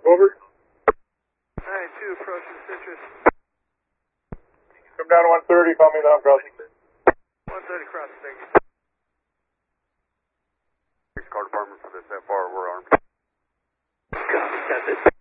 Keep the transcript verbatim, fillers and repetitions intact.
Over. nine two, approaching Citrus. Come down to one thirty, call me the home crossing. one thirty crossing, thank you. Car department for this F R, we're armed. Copy, that's it.